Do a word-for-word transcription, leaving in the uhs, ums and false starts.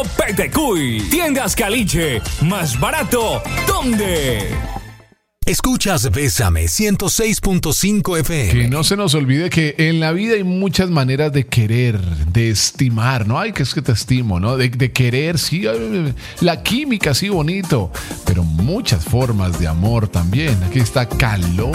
Petecuy, Tiendas Caliche, más barato, ¿dónde? Escuchas Bésame ciento seis punto cinco F M. Que no se nos olvide que en la vida hay muchas maneras de querer, de estimar, ¿no? Ay, que es que te estimo, ¿no? De, de querer, sí, la química, sí, bonito, pero muchas formas de amor también. Aquí está Calor.